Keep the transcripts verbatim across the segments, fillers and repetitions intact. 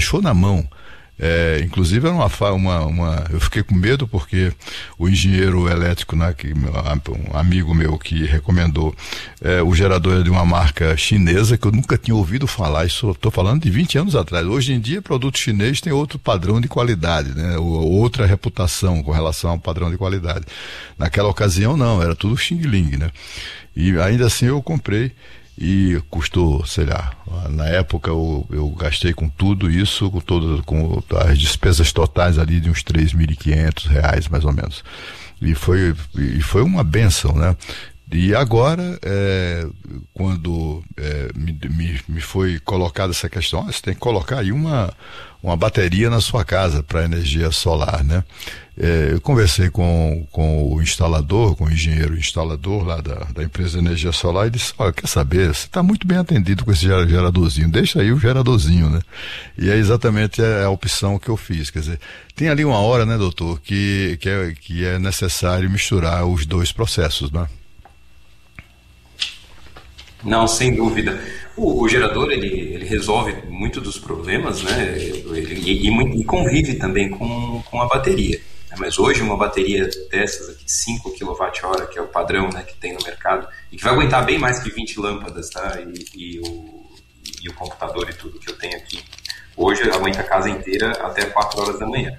deixou na mão. É, inclusive era uma, uma, uma eu fiquei com medo porque o engenheiro elétrico, né, que, um amigo meu que recomendou, é, o gerador é de uma marca chinesa que eu nunca tinha ouvido falar. Isso estou falando de vinte anos atrás. Hoje em dia produto chinês tem outro padrão de qualidade, né, outra reputação com relação ao padrão de qualidade. Naquela ocasião não, era tudo Xing Ling, né, e ainda assim eu comprei. E custou, sei lá, na época eu, eu gastei com tudo isso, com, todo, com as despesas totais ali de uns três mil e quinhentos reais, mais ou menos. E foi, e foi uma bênção, né? E agora, é, quando é, me, me, me foi colocada essa questão, ah, você tem que colocar aí uma, uma bateria na sua casa para energia solar, né? É, eu conversei com, com o instalador, com o engenheiro instalador lá da, da empresa de energia solar e disse, olha, quer saber, você está muito bem atendido com esse geradorzinho, deixa aí o geradorzinho, né? E é exatamente a opção que eu fiz, quer dizer, tem ali uma hora, né, doutor, que, que, é, que é necessário misturar os dois processos, né? Não, sem dúvida. O, o gerador, ele, ele resolve muito dos problemas, né? Ele, e, e, e convive também com, com a bateria. Mas hoje uma bateria dessas aqui, cinco quilowatt-hora, que é o padrão, né, que tem no mercado, e que vai aguentar bem mais que vinte lâmpadas, tá? E, e, o, e o computador e tudo que eu tenho aqui, hoje aguenta a casa inteira até quatro horas da manhã.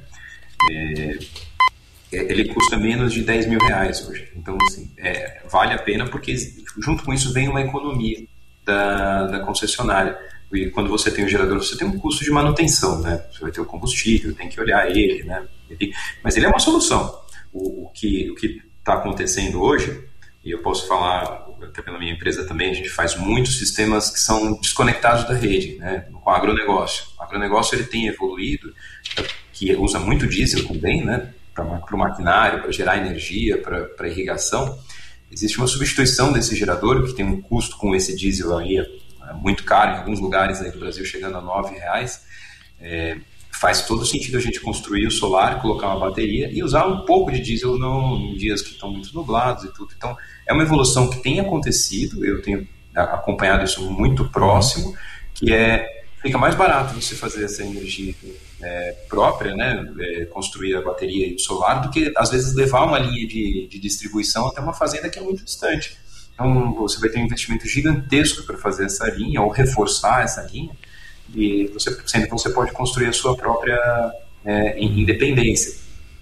É, ele custa menos de dez mil reais hoje. Então, assim, é, vale a pena porque junto com isso vem uma economia da, da concessionária. E quando você tem o gerador, você tem um custo de manutenção, né? Você vai ter o combustível, tem que olhar ele, né? Ele, mas ele é uma solução. O, o que o que está acontecendo hoje, e eu posso falar até pela minha empresa também, a gente faz muitos sistemas que são desconectados da rede, né? Com o agronegócio. O agronegócio ele tem evoluído, que usa muito diesel também, né? Para o maquinário, para gerar energia, para irrigação. Existe uma substituição desse gerador que tem um custo com esse diesel aí muito caro, em alguns lugares aí do Brasil chegando a nove reais. É, faz todo sentido a gente construir o solar, colocar uma bateria e usar um pouco de diesel no, em dias que estão muito nublados e tudo. Então é uma evolução que tem acontecido, eu tenho acompanhado isso muito próximo, que é, fica mais barato você fazer essa energia é, própria, né, é, construir a bateria e o solar, do que às vezes levar uma linha de, de distribuição até uma fazenda que é muito distante. Então você vai ter um investimento gigantesco para fazer essa linha ou reforçar essa linha, e você, sempre você pode construir a sua própria é, independência.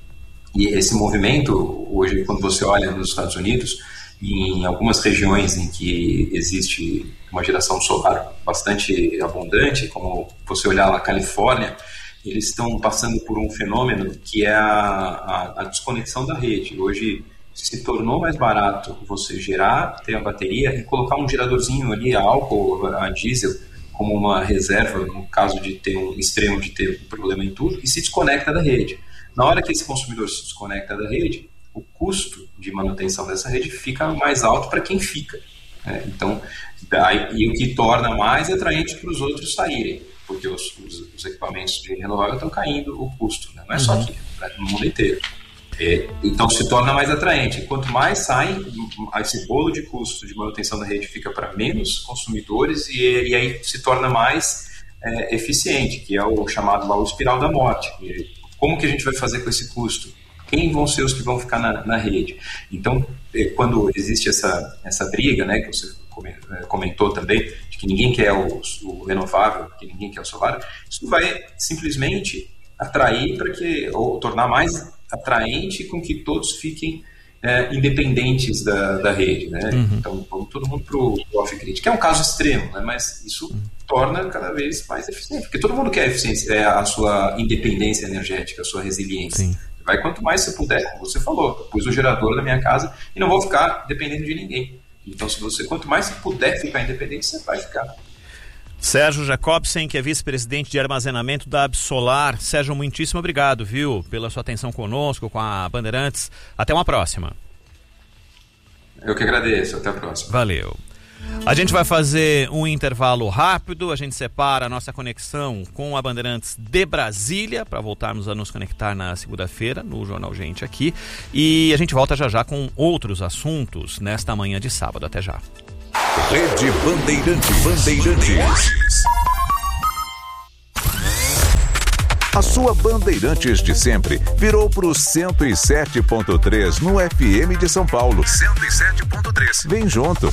E esse movimento, hoje, quando você olha nos Estados Unidos, em algumas regiões em que existe uma geração solar bastante abundante, como você olhar na Califórnia, eles estão passando por um fenômeno que é a, a, a desconexão da rede. Hoje se tornou mais barato você gerar, ter a bateria e colocar um geradorzinho ali a álcool, a diesel, como uma reserva no caso de ter um extremo de ter um problema em tudo, e se desconecta da rede. Na hora que esse consumidor se desconecta da rede, o custo de manutenção dessa rede fica mais alto para quem fica, né? Então, daí, e o que torna mais atraente para os outros saírem, porque os, os, os equipamentos de renovável estão caindo o custo, né? Não é só aqui, é no mundo inteiro. É, então se torna mais atraente. Quanto mais sai, esse bolo de custo de manutenção da rede fica para menos consumidores e, e aí se torna mais é, eficiente, que é o chamado lá o espiral da morte. E como que a gente vai fazer com esse custo? Quem vão ser os que vão ficar na, na rede? Então, é, quando existe essa, essa briga, né, que você comentou também, de que ninguém quer o, o renovável, que ninguém quer o solar, isso vai simplesmente atrair para que, ou tornar mais atraente com que todos fiquem é, independentes da, da rede, né? Uhum. Então, vamos todo mundo para o off-grid, que é um caso extremo, né? Mas isso uhum. torna cada vez mais eficiente, porque todo mundo quer eficiência, é, a sua independência energética, a sua resiliência. Sim. Vai quanto mais você puder, como você falou, eu pus o gerador na minha casa e não vou ficar dependendo de ninguém. Então, se você, quanto mais você puder ficar independente, você vai ficar. Sérgio Jacobsen, que é vice-presidente de armazenamento da Absolar. Sérgio, muitíssimo obrigado, viu, pela sua atenção conosco, com a Bandeirantes. Até uma próxima. Eu que agradeço, até a próxima. Valeu. A gente vai fazer um intervalo rápido, a gente separa a nossa conexão com a Bandeirantes de Brasília, para voltarmos a nos conectar na segunda-feira, no Jornal Gente aqui. E a gente volta já já com outros assuntos nesta manhã de sábado. Até já. Rede Bandeirantes. Bandeirantes. A sua Bandeirantes de sempre virou pro cento e sete ponto três no F M de São Paulo. cento e sete ponto três. Vem junto.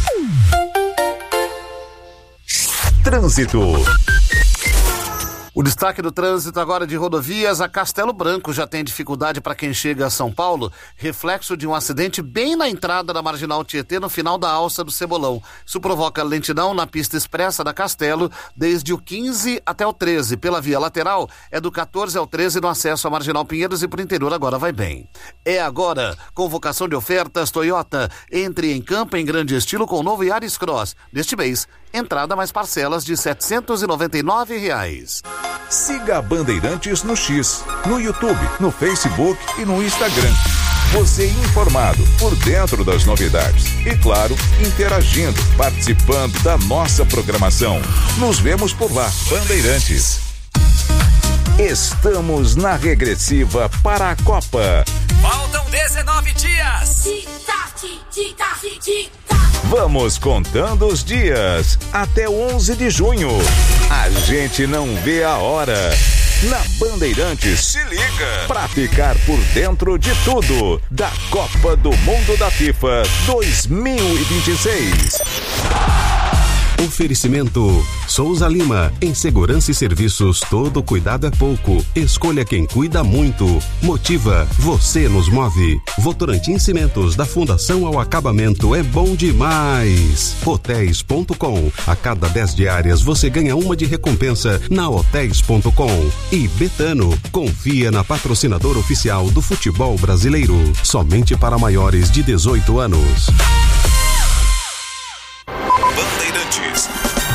Trânsito. O destaque do trânsito agora de rodovias. A Castelo Branco já tem dificuldade para quem chega a São Paulo, reflexo de um acidente bem na entrada da Marginal Tietê, no final da alça do Cebolão. Isso provoca lentidão na pista expressa da Castelo, desde o quinze até o treze. Pela via lateral, é do quatorze ao treze no acesso à Marginal Pinheiros, e pro interior agora vai bem. É agora, convocação de ofertas Toyota. Entre em campo em grande estilo com o novo Yaris Cross. Neste mês, entrada mais parcelas de setecentos e noventa e nove reais. Siga a Bandeirantes no X, no YouTube, no Facebook e no Instagram. Você informado, por dentro das novidades. E claro, interagindo, participando da nossa programação. Nos vemos por lá. Bandeirantes. Estamos na regressiva para a Copa. Faltam dezenove dias. Vamos contando os dias até onze de junho. A gente não vê a hora. Na Bandeirantes, se liga pra ficar por dentro de tudo da Copa do Mundo da FIFA dois mil e vinte e seis. Oferecimento Souza Lima, em segurança e serviços, todo cuidado é pouco. Escolha quem cuida muito. Motiva, você nos move. Votorantim Cimentos, da fundação ao acabamento, é bom demais. Hotéis ponto com, a cada dez diárias você ganha uma de recompensa na hotéis ponto com. E Betano, confia na patrocinadora oficial do futebol brasileiro, somente para maiores de dezoito anos. Bandeirantes.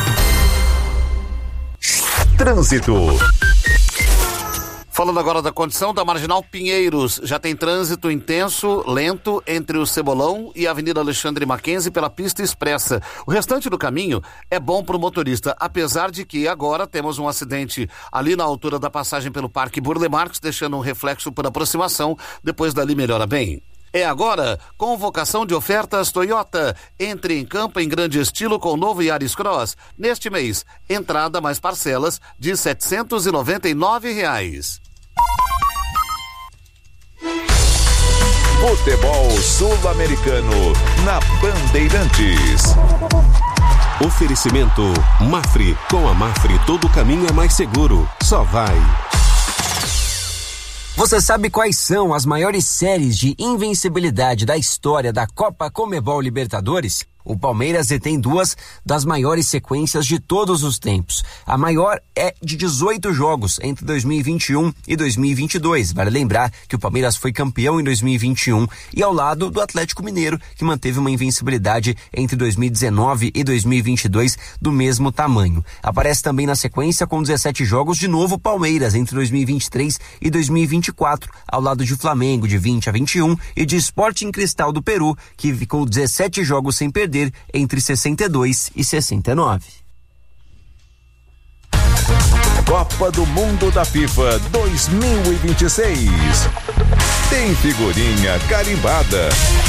Trânsito. Falando agora da condição da Marginal Pinheiros, já tem trânsito intenso, lento, entre o Cebolão e a Avenida Alexandre Mackenzie pela pista expressa. O restante do caminho é bom para o motorista, apesar de que agora temos um acidente ali na altura da passagem pelo Parque Burle Marx, deixando um reflexo por aproximação, depois dali melhora bem. É agora, convocação de ofertas Toyota. Entre em campo em grande estilo com o novo Yaris Cross. Neste mês, entrada mais parcelas de setecentos e noventa e nove reais. Futebol sul-americano na Bandeirantes. Oferecimento Mafre. Com a Mafre todo caminho é mais seguro. Só vai. Você sabe quais são as maiores séries de invencibilidade da história da Copa Conmebol Libertadores? O Palmeiras detém duas das maiores sequências de todos os tempos. A maior é de dezoito jogos entre dois mil e vinte e um e dois mil e vinte e dois. Vale lembrar que o Palmeiras foi campeão em dois mil e vinte e um e ao lado do Atlético Mineiro, que manteve uma invencibilidade entre dois mil e dezenove e dois mil e vinte e dois do mesmo tamanho. Aparece também na sequência com dezessete jogos de novo Palmeiras entre dois mil e vinte e três e dois mil e vinte e quatro, ao lado de Flamengo de vinte a vinte e um e de Sporting Cristal do Peru, que ficou dezessete jogos sem perder entre sessenta e dois e sessenta e nove. Copa do Mundo da FIFA dois mil e vinte e seis. Tem figurinha carimbada.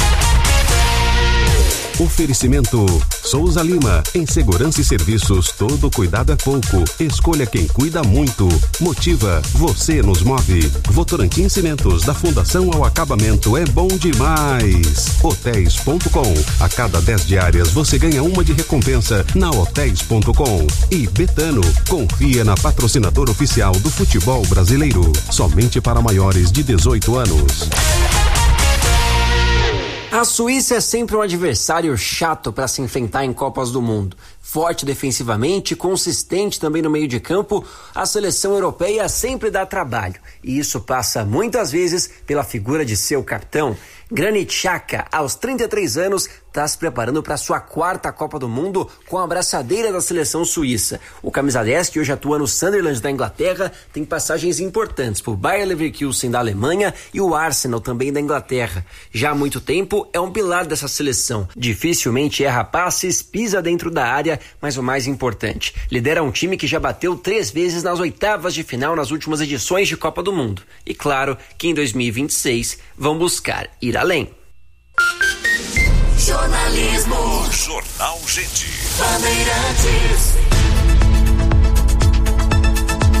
Oferecimento Souza Lima, em segurança e serviços, todo cuidado é pouco. Escolha quem cuida muito. Motiva, você nos move. Votorantim Cimentos, da fundação ao acabamento, é bom demais. Hotéis ponto com, a cada dez diárias você ganha uma de recompensa na hotéis ponto com. E Betano, confia na patrocinadora oficial do futebol brasileiro, somente para maiores de dezoito anos. A Suíça é sempre um adversário chato para se enfrentar em Copas do Mundo. Forte defensivamente, consistente também no meio de campo, a seleção europeia sempre dá trabalho. E isso passa muitas vezes pela figura de seu capitão. Granit Xhaka, aos trinta e três anos, está se preparando para sua quarta Copa do Mundo com a abraçadeira da seleção suíça. O camisa dez, que hoje atua no Sunderland da Inglaterra, tem passagens importantes por Bayer Leverkusen da Alemanha e o Arsenal também da Inglaterra. Já há muito tempo é um pilar dessa seleção. Dificilmente erra passes, pisa dentro da área, mas o mais importante, lidera um time que já bateu três vezes nas oitavas de final nas últimas edições de Copa do Mundo. E claro que em dois mil e vinte e seis vão buscar ir além. Jornalismo. Jornal Gente. Bandeirantes.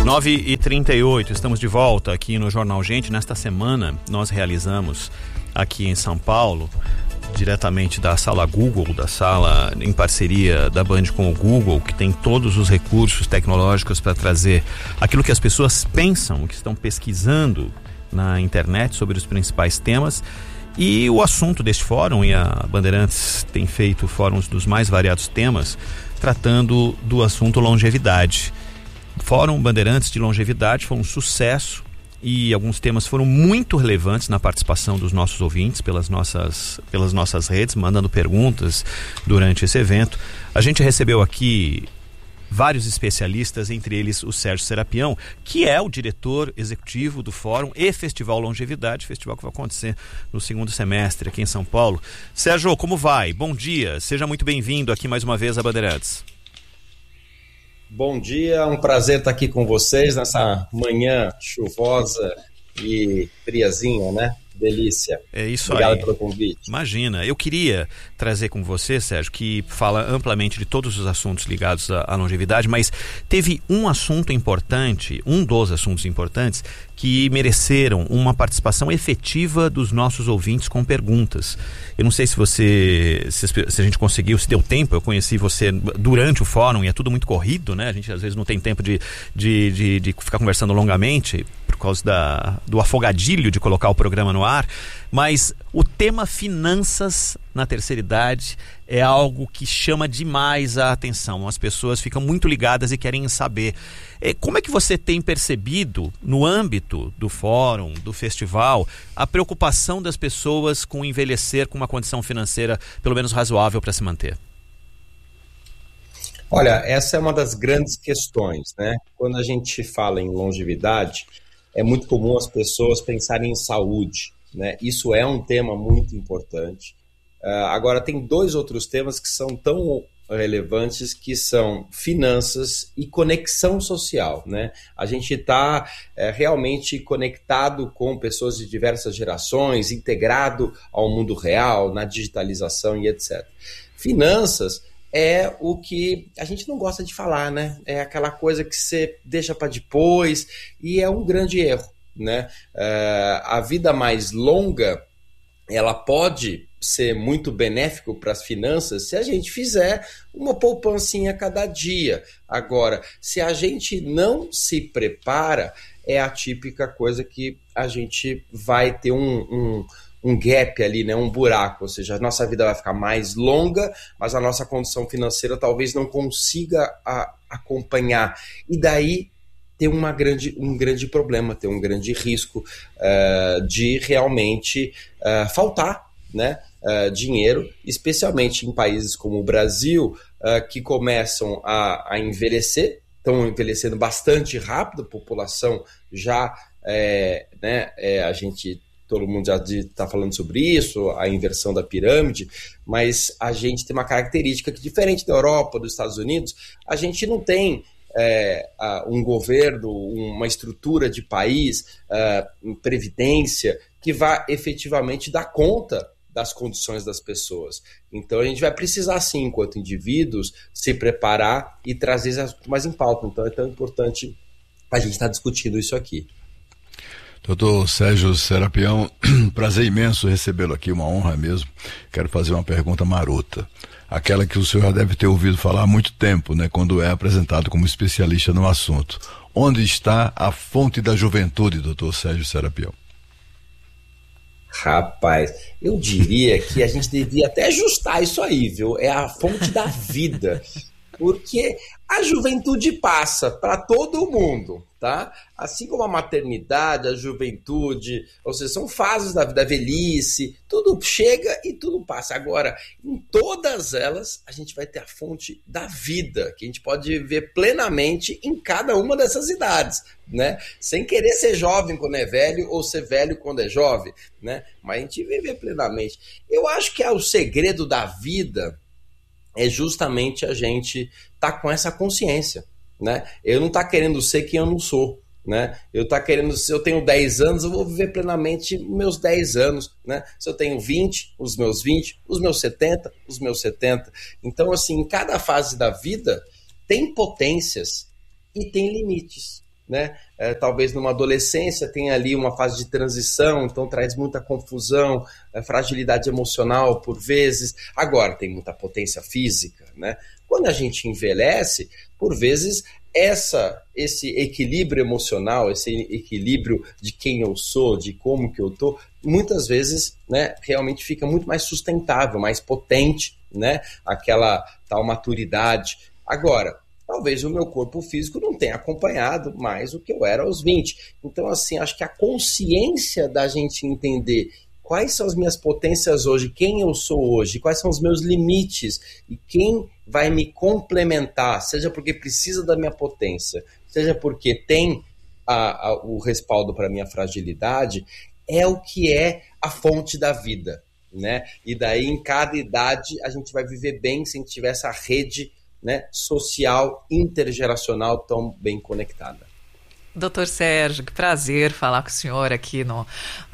nove e trinta e oito, estamos de volta aqui no Jornal Gente. Nesta semana nós realizamos aqui em São Paulo, diretamente da sala Google, da sala em parceria da Band com o Google, que tem todos os recursos tecnológicos para trazer aquilo que as pessoas pensam, que estão pesquisando na internet sobre os principais temas. E o assunto deste fórum, e a Bandeirantes tem feito fóruns dos mais variados temas, tratando do assunto longevidade. Fórum Bandeirantes de Longevidade foi um sucesso e alguns temas foram muito relevantes na participação dos nossos ouvintes pelas nossas, pelas nossas redes, mandando perguntas durante esse evento. A gente recebeu aqui vários especialistas, entre eles o Sérgio Serapião, que é o diretor executivo do Fórum e Festival Longevidade, festival que vai acontecer no segundo semestre aqui em São Paulo. Sérgio, como vai? Bom dia, seja muito bem-vindo aqui mais uma vez a Bandeirantes. Bom dia, um prazer estar aqui com vocês nessa manhã chuvosa e friazinha, né? Delícia. É isso. Obrigado aí. pelo convite. Imagina, eu queria trazer com você, Sérgio, que fala amplamente de todos os assuntos ligados à, à longevidade, mas teve um assunto importante, um dos assuntos importantes, que mereceram uma participação efetiva dos nossos ouvintes com perguntas. Eu não sei se você, se, se a gente conseguiu, se deu tempo, eu conheci você durante o fórum e é tudo muito corrido, né? A gente às vezes não tem tempo de, de, de, de ficar conversando longamente por causa da, do afogadilho de colocar o programa no ar, mas o tema finanças na terceira idade é algo que chama demais a atenção. As pessoas ficam muito ligadas e querem saber. Como é que você tem percebido, no âmbito do fórum, do festival, a preocupação das pessoas com envelhecer com uma condição financeira pelo menos razoável para se manter? Olha, essa é uma das grandes questões, né? Quando a gente fala em longevidade, é muito comum as pessoas pensarem em saúde, né? Isso é um tema muito importante. Uh, agora, tem dois outros temas que são tão relevantes, que são finanças e conexão social, né? A gente está é, realmente conectado com pessoas de diversas gerações, integrado ao mundo real, na digitalização e etcétera. Finanças é o que a gente não gosta de falar, né? É aquela coisa que você deixa para depois e é um grande erro, né? Uh, a vida mais longa, ela pode ser muito benéfico para as finanças se a gente fizer uma poupancinha cada dia. Agora, se a gente não se prepara, é a típica coisa que a gente vai ter um, um, um gap ali, né? Um buraco, ou seja, a nossa vida vai ficar mais longa, mas a nossa condição financeira talvez não consiga a, acompanhar. E daí tem uma grande, um grande problema, tem um grande risco uh, de realmente uh, faltar, né? Uh, dinheiro, especialmente em países como o Brasil, uh, que começam a, a envelhecer, estão envelhecendo bastante rápido, a população já, é, né, é, a gente, todo mundo já está falando sobre isso, a inversão da pirâmide, mas a gente tem uma característica que, diferente da Europa, dos Estados Unidos, a gente não tem É, uh, um governo, uma estrutura de país, uh, previdência, que vá efetivamente dar conta das condições das pessoas. Então a gente vai precisar sim, enquanto indivíduos, se preparar e trazer isso mais em pauta. Então é tão importante a gente estar discutindo isso aqui. Doutor Sérgio Serapião, prazer imenso recebê-lo aqui, uma honra mesmo. Quero fazer uma pergunta marota. Aquela que o senhor já deve ter ouvido falar há muito tempo, né, quando é apresentado como especialista no assunto. Onde está a fonte da juventude, doutor Sérgio Serapião? Rapaz, eu diria que a gente devia até ajustar isso aí, viu? É a fonte da vida. Porque a juventude passa para todo mundo, tá? Assim como a maternidade, a juventude, ou seja, são fases da vida, a velhice, tudo chega e tudo passa. Agora, em todas elas, a gente vai ter a fonte da vida, que a gente pode ver plenamente em cada uma dessas idades, né? Sem querer ser jovem quando é velho ou ser velho quando é jovem, né? Mas a gente vive plenamente. Eu acho que é o segredo da vida é justamente a gente tá com essa consciência, né? Eu não tá querendo ser quem eu não sou, né? Eu tá querendo, se eu tenho dez anos, eu vou viver plenamente meus dez anos, né? Se eu tenho vinte, os meus vinte, os meus setenta, os meus setenta. Então, assim, em cada fase da vida tem potências e tem limites, né? É, talvez numa adolescência tenha ali uma fase de transição, então traz muita confusão, é, fragilidade emocional por vezes. Agora, tem muita potência física, né? Quando a gente envelhece, por vezes, essa, esse equilíbrio emocional, esse equilíbrio de quem eu sou, de como que eu tô, muitas vezes, né, realmente fica muito mais sustentável, mais potente, né? Aquela tal maturidade. Agora, talvez o meu corpo físico não tenha acompanhado mais o que eu era aos vinte. Então, assim, acho que a consciência da gente entender quais são as minhas potências hoje, quem eu sou hoje, quais são os meus limites e quem vai me complementar, seja porque precisa da minha potência, seja porque tem a, a, o respaldo para a minha fragilidade, é o que é a fonte da vida, né? E daí, em cada idade, a gente vai viver bem se a gente tiver essa rede, né, social, intergeracional tão bem conectada. Doutor Sérgio, que prazer falar com o senhor aqui no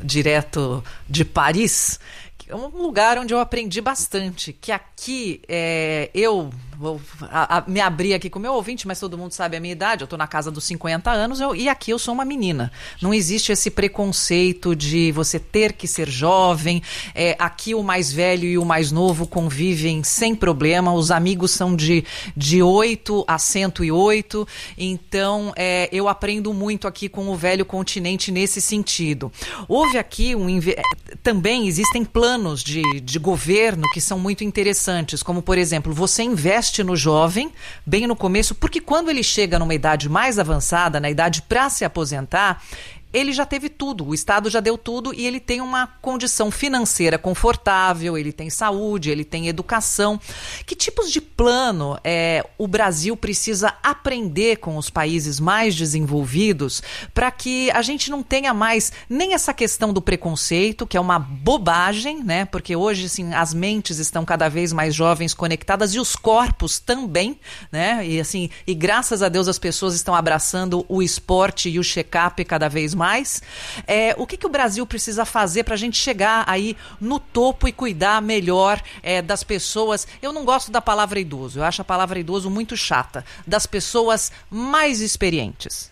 direto de Paris, que é um lugar onde eu aprendi bastante, que aqui é, eu vou a, a, me abrir aqui com o meu ouvinte, mas todo mundo sabe a minha idade, eu estou na casa dos cinquenta anos eu, e aqui eu sou uma menina. Não existe esse preconceito de você ter que ser jovem, é, aqui o mais velho e o mais novo convivem sem problema, os amigos são de, de oito a cento e oito, então é, eu aprendo muito aqui com o velho continente nesse sentido. Houve aqui um... Também existem planos de, de governo que são muito interessantes, como, por exemplo, você investe no jovem, bem no começo, porque quando ele chega numa idade mais avançada, na idade para se aposentar, ele já teve tudo, o Estado já deu tudo e ele tem uma condição financeira confortável, ele tem saúde, ele tem educação. Que tipos de plano é, o Brasil precisa aprender com os países mais desenvolvidos para que a gente não tenha mais nem essa questão do preconceito, que é uma bobagem, né? Porque hoje, assim, as mentes estão cada vez mais jovens, conectadas, e os corpos também, né? E, assim, e graças a Deus as pessoas estão abraçando o esporte e o check-up cada vez mais. mais. É, o que, que o Brasil precisa fazer para a gente chegar aí no topo e cuidar melhor é, das pessoas? Eu não gosto da palavra idoso, eu acho a palavra idoso muito chata. Das pessoas mais experientes.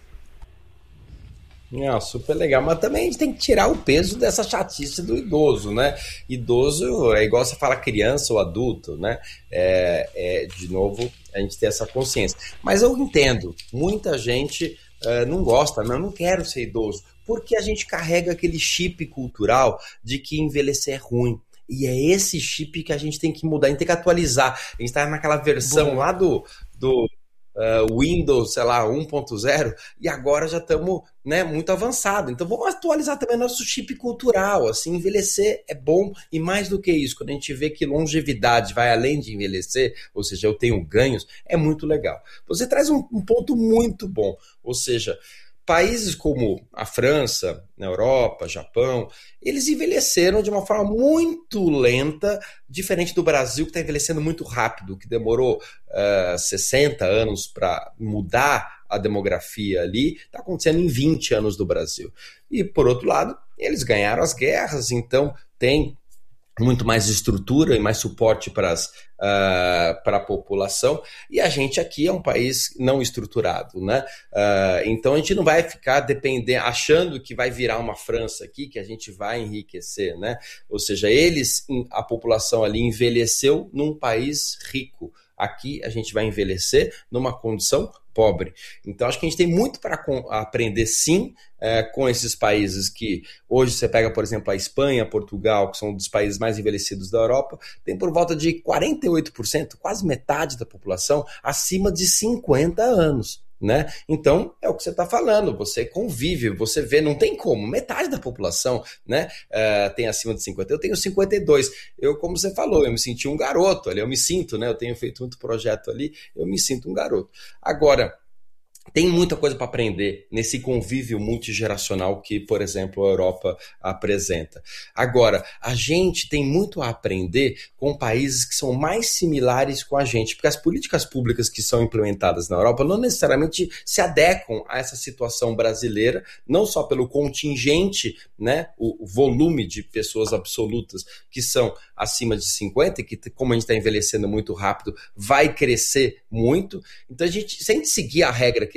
Não, super legal, mas também a gente tem que tirar o peso dessa chatice do idoso, né? Idoso é igual você fala criança ou adulto, né? É, é, de novo, a gente tem essa consciência. Mas eu entendo, muita gente uh, não gosta, não, eu não quero ser idoso, porque a gente carrega aquele chip cultural de que envelhecer é ruim. E é esse chip que a gente tem que mudar, a gente tem que atualizar. A gente tá naquela versão Bom. lá do... do Uh, Windows, sei lá, um ponto zero, e agora já estamos, né, muito avançado. Então vamos atualizar também nosso chip cultural, assim, envelhecer é bom, e mais do que isso, quando a gente vê que longevidade vai além de envelhecer, ou seja, eu tenho ganhos, é muito legal. Você traz um, um ponto muito bom, ou seja, países como a França, na Europa, Japão, eles envelheceram de uma forma muito lenta, diferente do Brasil, que está envelhecendo muito rápido, que demorou uh, sessenta anos para mudar a demografia ali, está acontecendo em vinte anos do Brasil. E, por outro lado, eles ganharam as guerras, então tem muito mais estrutura e mais suporte para uh, para a população, e a gente aqui é um país não estruturado, né? Uh, então a gente não vai ficar dependendo, achando que vai virar uma França aqui, que a gente vai enriquecer, né? Ou seja, eles, a população ali envelheceu num país rico. Aqui a gente vai envelhecer numa condição pobre. Então acho que a gente tem muito para aprender, sim, é, com esses países que hoje você pega, por exemplo, a Espanha, Portugal, que são um dos países mais envelhecidos da Europa, tem por volta de quarenta e oito por cento, quase metade da população, acima de cinquenta anos. Né? Então, é o que você está falando, você convive, você vê, não tem como, metade da população, né, uh, tem acima de cinquenta, eu tenho cinquenta e dois, eu, como você falou, eu me senti um garoto ali, eu me sinto, né, eu tenho feito muito projeto ali, eu me sinto um garoto. Agora, tem muita coisa para aprender nesse convívio multigeracional que, por exemplo, a Europa apresenta. Agora, a gente tem muito a aprender com países que são mais similares com a gente, porque as políticas públicas que são implementadas na Europa não necessariamente se adequam a essa situação brasileira, não só pelo contingente, né, o volume de pessoas absolutas que são acima de cinquenta, e que, como a gente está envelhecendo muito rápido, vai crescer muito. Então, a gente, se a gente seguir a regra que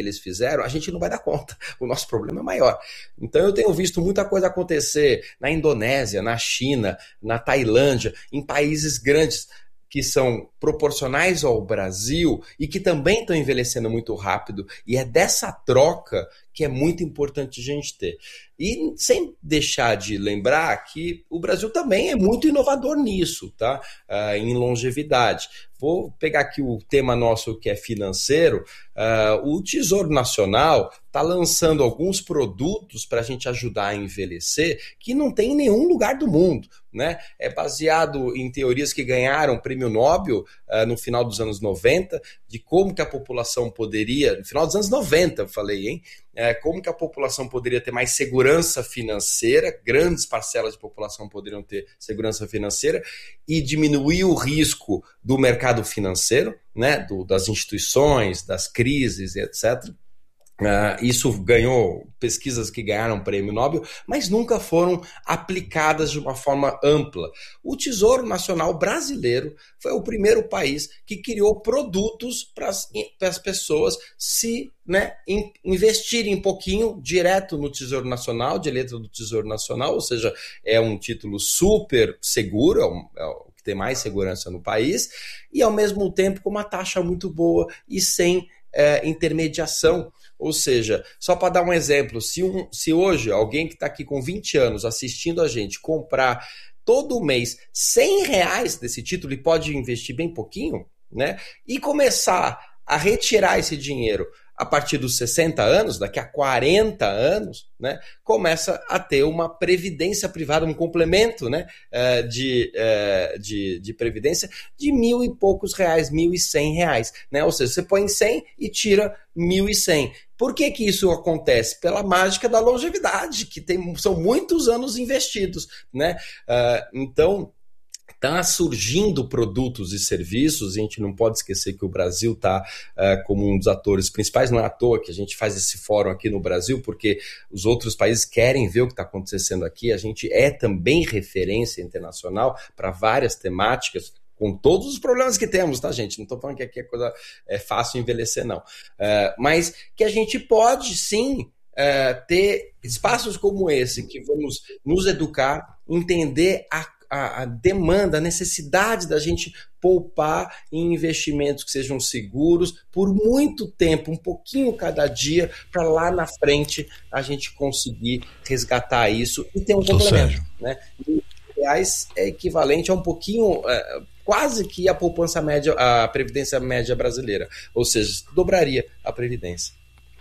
que eles fizeram, a gente não vai dar conta. O nosso problema é maior. Então eu tenho visto muita coisa acontecer na Indonésia, na China, na Tailândia, em países grandes que são proporcionais ao Brasil e que também estão envelhecendo muito rápido. E é dessa troca que é muito importante a gente ter. E sem deixar de lembrar que o Brasil também é muito inovador nisso, tá? Uh, em longevidade. Vou pegar aqui o tema nosso que é financeiro. Uh, o Tesouro Nacional está lançando alguns produtos para a gente ajudar a envelhecer que não tem em nenhum lugar do mundo, né? É baseado em teorias que ganharam prêmio Nobel uh, no final dos anos noventa, de como que a população poderia, no final dos anos noventa eu falei, hein? É, como que a população poderia ter mais segurança financeira, grandes parcelas de população poderiam ter segurança financeira e diminuir o risco do mercado financeiro, né, do, das instituições, das crises, etcétera. Uh, isso ganhou pesquisas que ganharam prêmio Nobel, mas nunca foram aplicadas de uma forma ampla. O Tesouro Nacional Brasileiro foi o primeiro país que criou produtos para as pessoas se né, in, investirem um pouquinho direto no Tesouro Nacional, de letra do Tesouro Nacional, ou seja, é um título super seguro, é, um, é o que tem mais segurança no país, e ao mesmo tempo com uma taxa muito boa e sem é, intermediação. Ou seja, só para dar um exemplo, se, um, se hoje alguém que está aqui com vinte anos assistindo a gente comprar todo mês cem reais desse título e pode investir bem pouquinho, né? E começar a retirar esse dinheiro a partir dos sessenta anos, daqui a quarenta anos, né, começa a ter uma previdência privada, um complemento, né, de, de, de previdência de mil e poucos reais, mil e cem reais. Né? Ou seja, você põe cem e tira mil e cem. Por que que isso acontece? Pela mágica da longevidade, que tem, são muitos anos investidos. Né? Então, está surgindo produtos e serviços, e a gente não pode esquecer que o Brasil está uh, como um dos atores principais, não é à toa que a gente faz esse fórum aqui no Brasil, porque os outros países querem ver o que está acontecendo aqui, a gente é também referência internacional para várias temáticas, com todos os problemas que temos, tá, gente? Não estou falando que aqui é coisa é fácil envelhecer, não. Uh, mas que a gente pode, sim, uh, ter espaços como esse, que vamos nos educar, entender a A, a demanda, a necessidade da gente poupar em investimentos que sejam seguros por muito tempo, um pouquinho cada dia, para lá na frente a gente conseguir resgatar isso e ter um Tô complemento. Sérgio. Né? E reais é equivalente a um pouquinho, é, quase que a poupança média, a previdência média brasileira, ou seja, dobraria a previdência.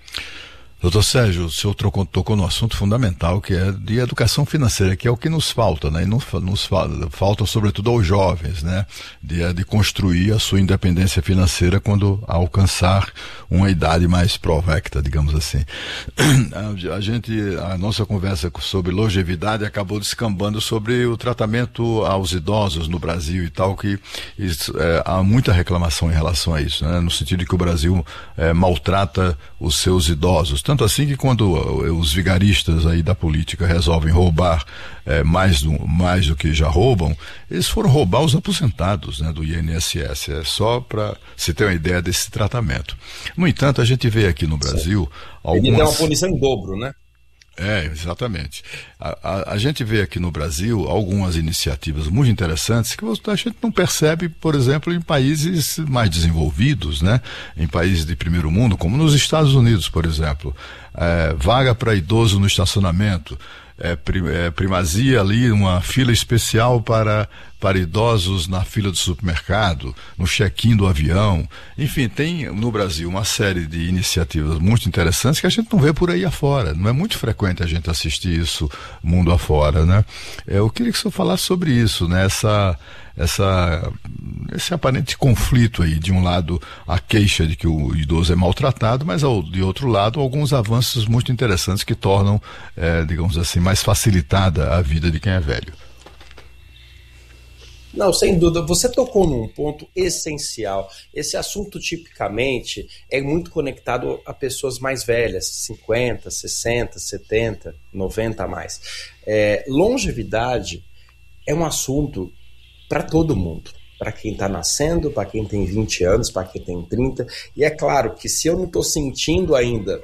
Doutor Sérgio, o senhor tocou, tocou no assunto fundamental, que é de educação financeira, que é o que nos falta, né? E nos, nos falta, falta sobretudo aos jovens, né? De, de construir a sua independência financeira quando alcançar uma idade mais provecta, digamos assim. A, a gente, a nossa conversa sobre longevidade acabou descambando sobre o tratamento aos idosos no Brasil e tal, que isso, é, há muita reclamação em relação a isso, né? No sentido de que o Brasil é, maltrata os seus idosos. Tanto assim que quando os vigaristas aí da política resolvem roubar é, mais, do, mais do que já roubam, eles foram roubar os aposentados, né, do I N S S. É só para se ter uma ideia desse tratamento. No entanto, a gente vê aqui no Brasil algumas... Ele dá uma punição em dobro, né? É, exatamente. A, a, a gente vê aqui no Brasil algumas iniciativas muito interessantes que a gente não percebe, por exemplo, em países mais desenvolvidos, né? Em países de primeiro mundo, como nos Estados Unidos, por exemplo. É, vaga para idoso no estacionamento, é, é, primazia ali, uma fila especial para, para idosos na fila do supermercado, no check-in do avião. Enfim, tem no Brasil uma série de iniciativas muito interessantes que a gente não vê por aí afora. Não é muito frequente a gente assistir isso mundo afora, né? Eu queria que o senhor falasse sobre isso, né? Essa, essa, esse aparente conflito aí. De um lado, a queixa de que o idoso é maltratado, mas ao, de outro lado, alguns avanços muito interessantes que tornam, é, digamos assim, mais facilitada a vida de quem é velho. Não, sem dúvida. Você tocou num ponto essencial. Esse assunto, tipicamente, é muito conectado a pessoas mais velhas, cinquenta, sessenta, setenta, noventa a mais. É, longevidade é um assunto para todo mundo. para quem está nascendo, para quem tem vinte anos, para quem tem trinta. E é claro que se eu não estou sentindo ainda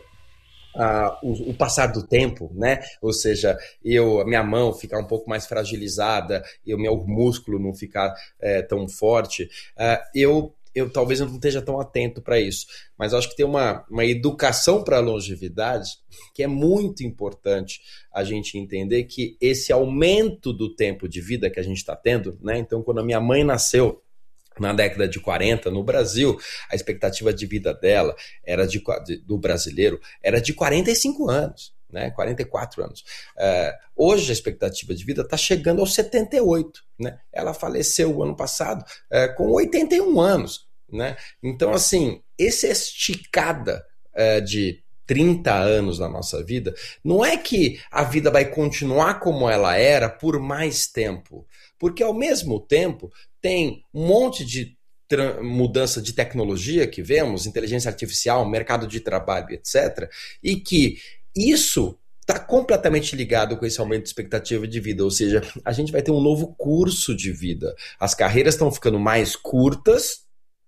Uh, o, o passar do tempo, né? Ou seja, eu, a minha mão ficar um pouco mais fragilizada, e o meu músculo não ficar é, tão forte, uh, eu, eu talvez eu não esteja tão atento para isso. Mas eu acho que tem uma, uma educação para a longevidade que é muito importante a gente entender que esse aumento do tempo de vida que a gente está tendo, né? Então, quando a minha mãe nasceu, na década de quarenta, no Brasil, a expectativa de vida dela, era de, do brasileiro, era de quarenta e cinco anos, né? quarenta e quatro anos. Uh, hoje a expectativa de vida está chegando aos setenta e oito. Né? Ela faleceu o ano passado uh, com oitenta e um anos. Né? Então, assim, essa esticada uh, de trinta anos na nossa vida, não é que a vida vai continuar como ela era por mais tempo, porque ao mesmo tempo tem um monte de mudança de tecnologia que vemos, inteligência artificial, mercado de trabalho, etcétera, e que isso está completamente ligado com esse aumento de expectativa de vida, ou seja, a gente vai ter um novo curso de vida. As carreiras estão ficando mais curtas,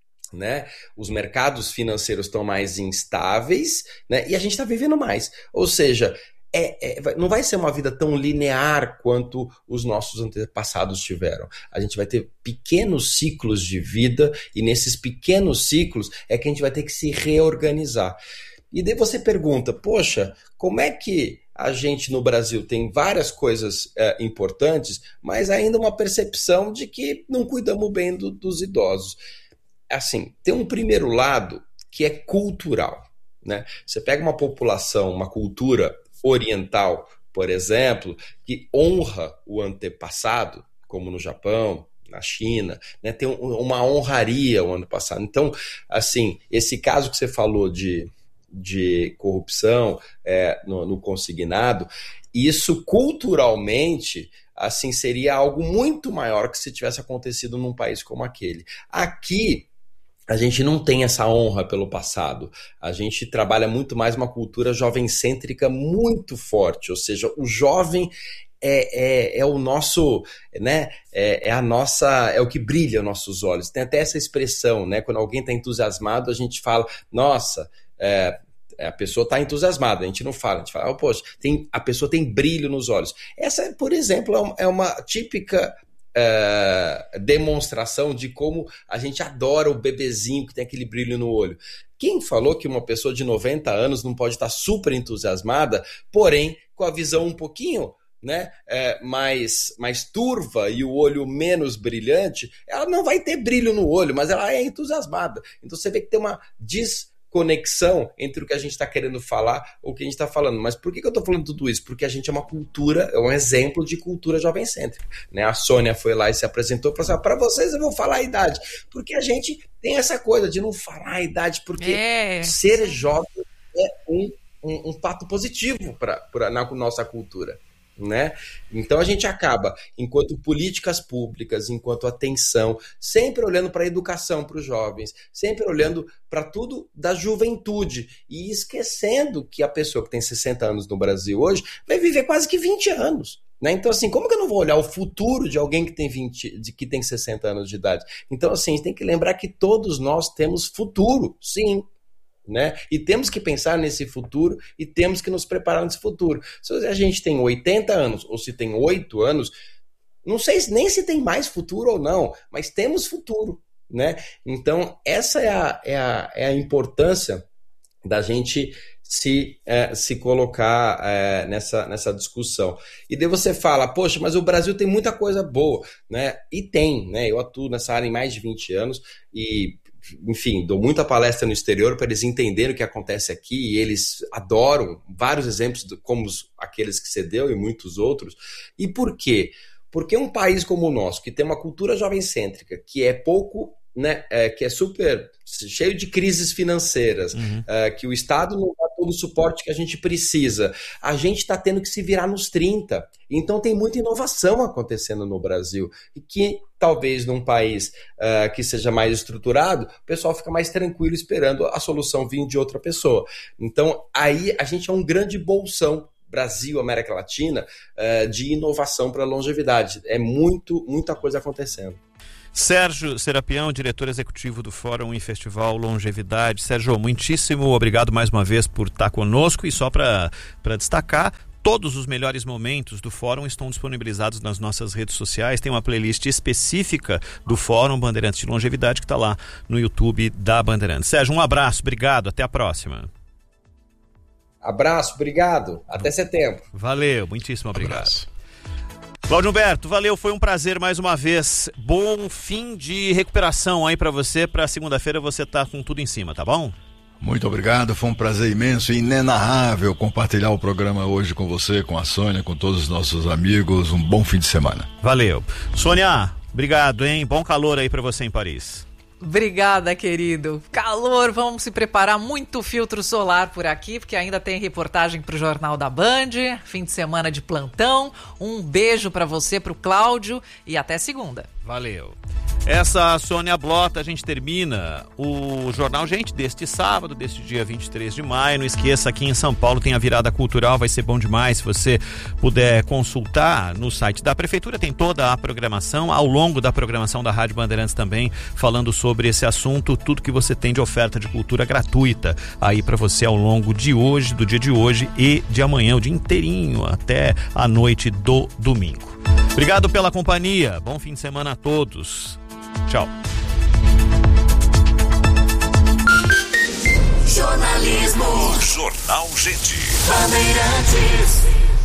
né? Os mercados financeiros estão mais instáveis, né? E a gente está vivendo mais. Ou seja, É, é, não vai ser uma vida tão linear quanto os nossos antepassados tiveram. A gente vai ter pequenos ciclos de vida e nesses pequenos ciclos é que a gente vai ter que se reorganizar. E daí você pergunta, poxa, como é que a gente no Brasil tem várias coisas é, importantes, mas ainda uma percepção de que não cuidamos bem do, dos idosos? Assim, tem um primeiro lado que é cultural, né? Você pega uma população, uma cultura oriental, por exemplo, que honra o antepassado, como no Japão, na China, né? Tem uma honraria o ano passado. Então, assim, esse caso que você falou de, de corrupção é, no, no consignado, isso culturalmente, assim, seria algo muito maior que se tivesse acontecido num país como aquele. Aqui, a gente não tem essa honra pelo passado. A gente trabalha muito mais uma cultura jovem-cêntrica muito forte, ou seja, o jovem é, é, é o nosso, né, é, é a nossa, é o que brilha aos nossos olhos. Tem até essa expressão, né, quando alguém está entusiasmado, a gente fala, nossa, é, a pessoa está entusiasmada, a gente não fala, a gente fala, oh, poxa, tem, a pessoa tem brilho nos olhos. Essa, por exemplo, é uma típica Uh, demonstração de como a gente adora o bebezinho que tem aquele brilho no olho. Quem falou que uma pessoa de noventa anos não pode estar super entusiasmada, porém com a visão um pouquinho, né, é, mais, mais turva e o olho menos brilhante, ela não vai ter brilho no olho, mas ela é entusiasmada. Então você vê que tem uma desconexão entre o que a gente está querendo falar ou o que a gente está falando. Mas por que, que eu estou falando tudo isso? Porque a gente é uma cultura, é um exemplo de cultura jovem-cêntrica, né? A Sônia foi lá e se apresentou para falar, para vocês eu vou falar a idade, porque a gente tem essa coisa de não falar a idade, porque é. ser jovem é um, um, um fato positivo pra, pra, na nossa cultura. Né? Então a gente acaba, enquanto políticas públicas, enquanto atenção, sempre olhando para a educação para os jovens, sempre olhando para tudo da juventude e esquecendo que a pessoa que tem sessenta anos no Brasil hoje vai viver quase que vinte anos. Né? Então, assim, como que eu não vou olhar o futuro de alguém que tem vinte, de, que tem sessenta anos de idade? Então, assim, a gente tem que lembrar que todos nós temos futuro, sim. Né? E temos que pensar nesse futuro e temos que nos preparar nesse futuro. Se a gente tem oitenta anos ou se tem oito anos, não sei nem se tem mais futuro ou não, mas temos futuro. Né? Então, essa é a, é a, é a importância da gente se, é, se colocar é, nessa, nessa discussão. E daí você fala, poxa, mas o Brasil tem muita coisa boa. Né? E tem, né? Eu atuo nessa área em mais de vinte anos e enfim, dou muita palestra no exterior para eles entenderem o que acontece aqui e eles adoram vários exemplos de, como os, aqueles que você deu e muitos outros. E por quê? Porque um país como o nosso, que tem uma cultura jovem-cêntrica, que é pouco, né, é, que é super cheio de crises financeiras, uhum. é, que o Estado não dá todo o suporte que a gente precisa, a gente está tendo que se virar nos trinta. Então tem muita inovação acontecendo no Brasil e que talvez num país uh, que seja mais estruturado, o pessoal fica mais tranquilo esperando a solução vir de outra pessoa. Então aí a gente é um grande bolsão, Brasil, América Latina, uh, de inovação para a longevidade. É muito, muita coisa acontecendo. Sérgio Serapião, diretor executivo do Fórum e Festival Longevidade. Sérgio, muitíssimo obrigado mais uma vez por estar conosco, e só para destacar, todos os melhores momentos do Fórum estão disponibilizados nas nossas redes sociais. Tem uma playlist específica do Fórum Bandeirantes de Longevidade que está lá no YouTube da Bandeirantes. Sérgio, um abraço, obrigado, até a próxima. Abraço, obrigado, até setembro. Valeu, muitíssimo obrigado. Abraço. Cláudio Humberto, valeu, foi um prazer mais uma vez. Bom fim de recuperação aí pra você. Pra segunda-feira você tá com tudo em cima, tá bom? Muito obrigado, foi um prazer imenso e inenarrável compartilhar o programa hoje com você, com a Sônia, com todos os nossos amigos. Um bom fim de semana. Valeu. Sônia, obrigado, hein? Bom calor aí pra você em Paris. Obrigada, querido. Calor, vamos se preparar, muito filtro solar por aqui, porque ainda tem reportagem pro Jornal da Band, fim de semana de plantão. Um beijo pra você, pro Cláudio, e até segunda. Valeu. Essa Sônia Blota, a gente termina o Jornal Gente deste sábado, deste dia vinte e três de maio. Não esqueça, aqui em São Paulo tem a virada cultural, vai ser bom demais. Se você puder consultar no site da Prefeitura, tem toda a programação, ao longo da programação da Rádio Bandeirantes também, falando sobre esse assunto, tudo que você tem de oferta de cultura gratuita aí para você ao longo de hoje, do dia de hoje e de amanhã, o dia inteirinho, até a noite do domingo. Obrigado pela companhia, bom fim de semana a todos. Tchau. Jornalismo. Jornal Gente. Bandeirantes.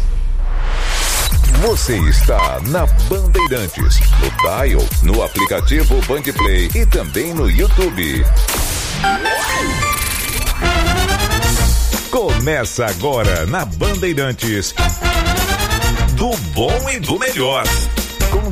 Você está na Bandeirantes, no Dial, no aplicativo Bandplay e também no YouTube. Começa agora na Bandeirantes, do bom e do melhor.